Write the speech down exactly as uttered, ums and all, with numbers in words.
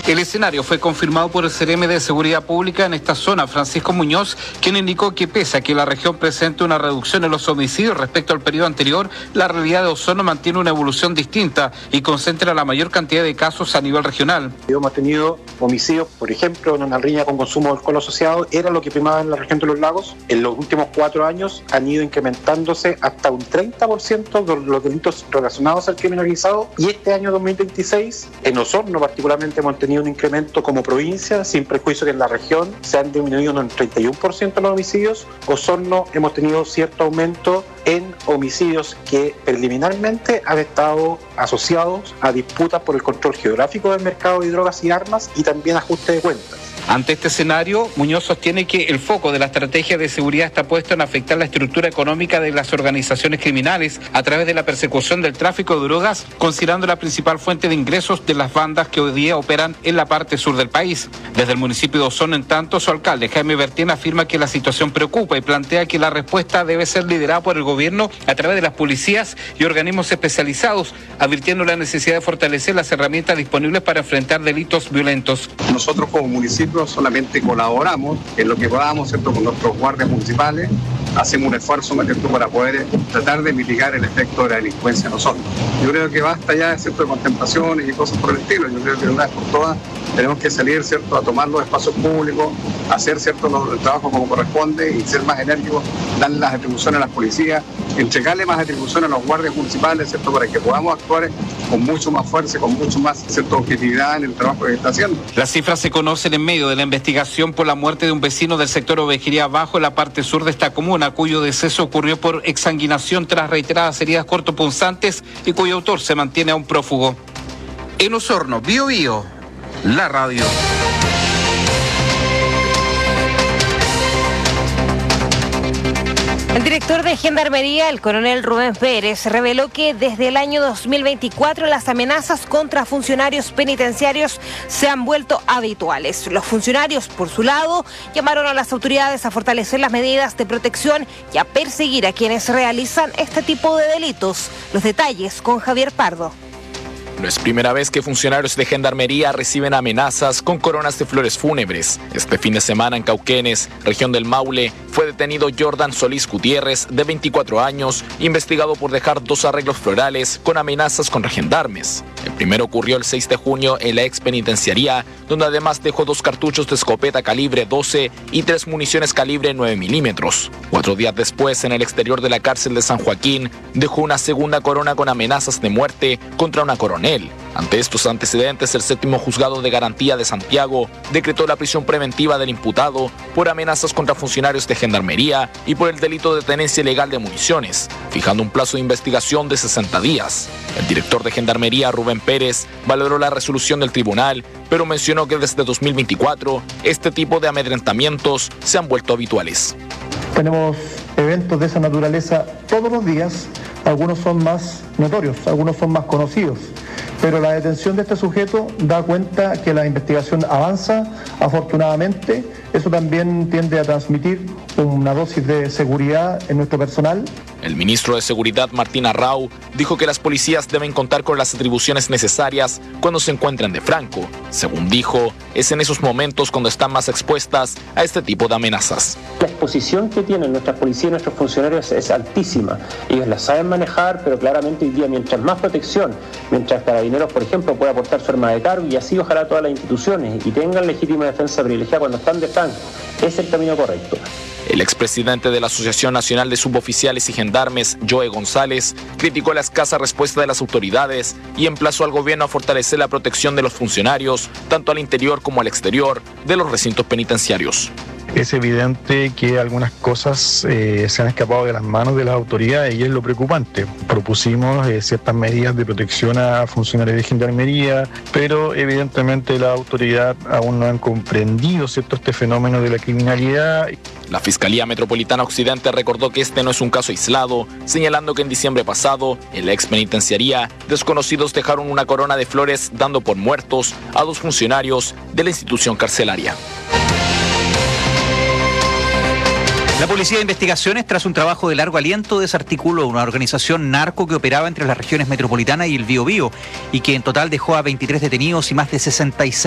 El escenario fue confirmado por el C E R M de Seguridad Pública en esta zona, Francisco Muñoz, quien indicó que pese a que la región presente una reducción en los homicidios respecto al periodo anterior, la realidad de Osorno mantiene una evolución distinta y concentra la mayor cantidad de casos a nivel regional. Hemos tenido homicidios, por ejemplo, en una riña con consumo de alcohol asociado, era lo que primaba en la región de los lagos. En los últimos cuatro años han ido incrementándose hasta un treinta por ciento de los delitos relacionados al crimen organizado, y este año dos mil veintiséis, en Osorno particularmente, hemos tenido un incremento como provincia, sin prejuicio que en la región se han disminuido un treinta y uno por ciento los homicidios. Osorno hemos tenido cierto aumento en homicidios que preliminarmente han estado asociados a disputas por el control geográfico del mercado de drogas y armas y también ajuste de cuentas. Ante este escenario, Muñoz sostiene que el foco de la estrategia de seguridad está puesto en afectar la estructura económica de las organizaciones criminales a través de la persecución del tráfico de drogas, considerando la principal fuente de ingresos de las bandas que hoy día operan en la parte sur del país. Desde el municipio de Osorno, en tanto, su alcalde, Jaime Bertén, afirma que la situación preocupa y plantea que la respuesta debe ser liderada por el gobierno a través de las policías y organismos especializados, advirtiendo la necesidad de fortalecer las herramientas disponibles para enfrentar delitos violentos. Nosotros como municipio solamente colaboramos en lo que podamos, ¿cierto?, con nuestros guardias municipales. Hacemos un esfuerzo, ¿cierto?, para poder tratar de mitigar el efecto de la delincuencia en nosotros. Yo creo que basta ya, ¿cierto?, de contemplaciones y cosas por el estilo. Yo creo que de una vez por todas tenemos que salir, ¿cierto?, a tomar los espacios públicos, hacer, ¿cierto?, los, el trabajo como corresponde y ser más enérgicos, darle las atribuciones a las policías, entregarle más atribuciones a los guardias municipales, ¿cierto?, para que podamos actuar con mucho más fuerza, con mucho más, ¿cierto?, objetividad en el trabajo que está haciendo. Las cifras se conocen en medio de la investigación por la muerte de un vecino del sector Ovejería Bajo en la parte sur de esta comuna, cuyo deceso ocurrió por exsanguinación tras reiteradas heridas cortopunzantes y cuyo autor se mantiene aún prófugo. En Osorno, Bío Bío, la radio. El director de Gendarmería, el coronel Rubén Pérez, reveló que desde el año dos mil veinticuatro las amenazas contra funcionarios penitenciarios se han vuelto habituales. Los funcionarios, por su lado, llamaron a las autoridades a fortalecer las medidas de protección y a perseguir a quienes realizan este tipo de delitos. Los detalles con Javier Pardo. No es primera vez que funcionarios de Gendarmería reciben amenazas con coronas de flores fúnebres. Este fin de semana en Cauquenes, región del Maule, fue detenido Jordan Solís Gutiérrez, de veinticuatro años, investigado por dejar dos arreglos florales con amenazas contra gendarmes. El primero ocurrió el seis de junio en la ex penitenciaría, donde además dejó dos cartuchos de escopeta calibre doce y tres municiones calibre nueve milímetros. Cuatro días después, en el exterior de la cárcel de San Joaquín, dejó una segunda corona con amenazas de muerte contra una coronel. Ante estos antecedentes, el séptimo juzgado de garantía de Santiago decretó la prisión preventiva del imputado por amenazas contra funcionarios de Gendarmería y por el delito de tenencia ilegal de municiones, fijando un plazo de investigación de sesenta días. El director de Gendarmería, Rubén Pérez, valoró la resolución del tribunal, pero mencionó que desde dos mil veinticuatro este tipo de amedrentamientos se han vuelto habituales. Tenemos eventos de esa naturaleza todos los días, algunos son más notorios, algunos son más conocidos, pero la detención de este sujeto da cuenta que la investigación avanza, afortunadamente. Eso también tiende a transmitir una dosis de seguridad en nuestro personal. El ministro de Seguridad, Martín Arrau, dijo que las policías deben contar con las atribuciones necesarias cuando se encuentran de franco. Según dijo, es en esos momentos cuando están más expuestas a este tipo de amenazas. La exposición que tienen nuestras policías y nuestros funcionarios es altísima. Ellos la saben manejar, pero claramente hoy día, mientras más protección, mientras Carabineros, por ejemplo, pueda aportar su arma de cargo, y así ojalá todas las instituciones y tengan legítima defensa privilegiada cuando están de franco, es el camino correcto. El expresidente de la Asociación Nacional de Suboficiales y Gendarmes, Joe González, criticó la escasa respuesta de las autoridades y emplazó al gobierno a fortalecer la protección de los funcionarios, tanto al interior como al exterior de los recintos penitenciarios. Es evidente que algunas cosas eh, se han escapado de las manos de las autoridades y es lo preocupante. Propusimos eh, ciertas medidas de protección a funcionarios de Gendarmería, pero evidentemente la autoridad aún no han comprendido, ¿cierto?, este fenómeno de la criminalidad. La Fiscalía Metropolitana Occidente recordó que este no es un caso aislado, señalando que en diciembre pasado, en la ex penitenciaría, desconocidos dejaron una corona de flores dando por muertos a dos funcionarios de la institución carcelaria. La Policía de Investigaciones, tras un trabajo de largo aliento, desarticuló una organización narco que operaba entre las regiones metropolitana y el Bío Bío y que en total dejó a veintitrés detenidos y más de sesenta y seis